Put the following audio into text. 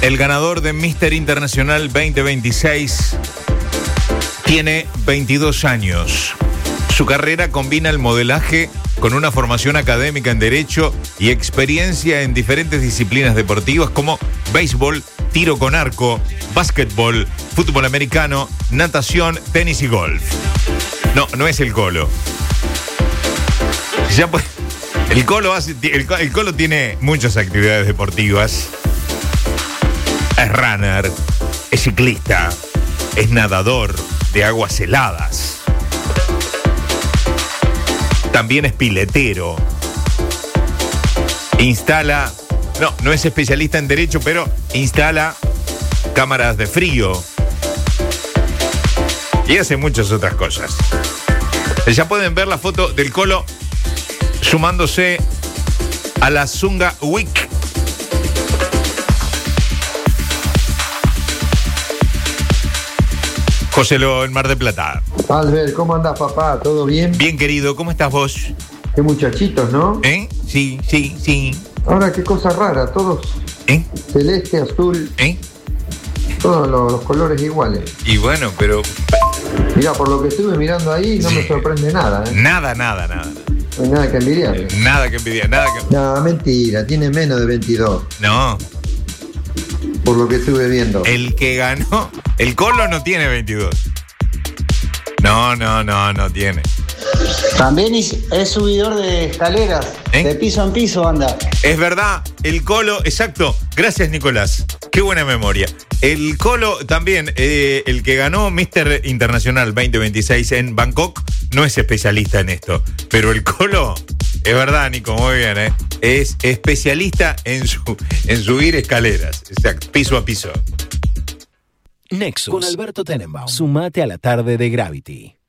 El ganador de Mister Internacional 2026 tiene 22 años. Su carrera combina el modelaje con una formación académica en Derecho y experiencia en diferentes disciplinas deportivas como béisbol, tiro con arco, básquetbol, fútbol americano, natación, tenis y golf. No es el Colo. Ya pues, el Colo tiene muchas actividades deportivas. Es runner, es ciclista, es nadador de aguas heladas. También es piletero. Instala, no es especialista en derecho, pero instala cámaras de frío. Y hace muchas otras cosas. Ya pueden ver la foto del Colo sumándose a la Zunga Week. José Lo, en Mar del Plata. Albert, ¿cómo andás, papá? ¿Todo bien? Bien, querido, ¿cómo estás vos? Qué muchachitos, ¿no? Sí. Ahora, qué cosa rara, todos celeste, azul, todos los colores iguales. Y bueno, pero... Mirá, por lo que estuve mirando ahí, no me sorprende nada, ¿eh? Nada. No hay nada que envidiar. Nada que envidiar, No, mentira, tiene menos de 22. No. Por lo que estuve viendo. El que ganó, el Colo no tiene 22. No tiene. También es subidor de escaleras, de piso en piso anda. Es verdad, el Colo, exacto. Gracias, Nicolás. Qué buena memoria. El Colo también, el que ganó Mister Internacional 2026 en Bangkok, no es especialista en esto. Pero el Colo, es verdad, Nico, muy bien, es especialista en subir escaleras. Exacto, piso a piso. Nexus con Alberto Tenenbaum. Sumate a la tarde de Gravity.